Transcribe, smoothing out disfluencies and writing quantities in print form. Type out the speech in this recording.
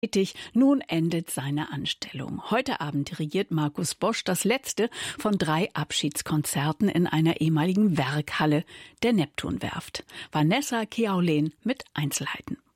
tätig. Nun endet seine Anstellung. Heute Abend dirigiert Markus Bosch das letzte von 3 Abschiedskonzerten in einer ehemaligen Werkhalle der Neptunwerft. Vanessa Kiaulén mit Einzelheiten.